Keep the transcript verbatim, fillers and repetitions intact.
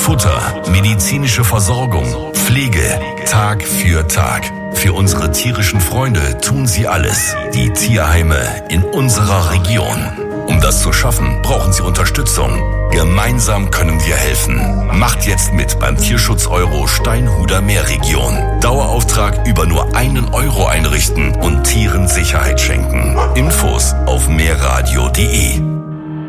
Futter, medizinische Versorgung, Pflege, Tag für Tag. Für unsere tierischen Freunde tun sie alles. Die Tierheime in unserer Region. Um das zu schaffen, brauchen sie Unterstützung. Gemeinsam können wir helfen. Macht jetzt mit beim Tierschutz Euro Steinhuder Meerregion. Dauerauftrag über